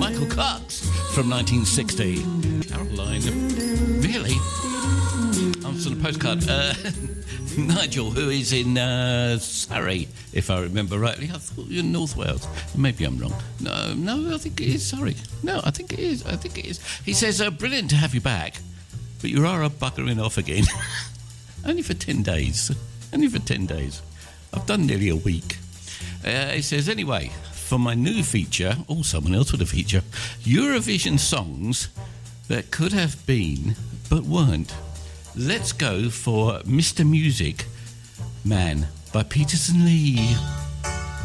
Michael Cox from 1960. Caroline, really? Answer the postcard. Nigel, who is in Surrey, if I remember rightly. I thought you were in North Wales. Maybe I'm wrong. No, I think it is Surrey. No, I think it is. He says, brilliant to have you back, but you are buggering off again. Only for 10 days. I've done nearly a week. He says, anyway, for my new feature, someone else with a feature, Eurovision songs that could have been but weren't. Let's go for Mr. Music Man by Peterson Lee.